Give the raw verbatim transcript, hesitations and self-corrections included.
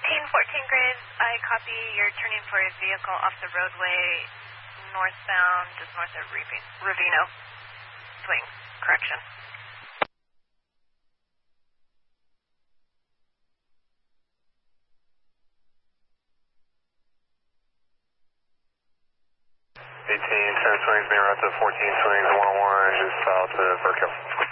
fourteen fourteen grid, I copy. You're turning for a vehicle off the roadway, northbound, just north of Ravino. Swing, correction. eighteen, ten swings, main route to fourteen swings, one oh one, just south of Burkill.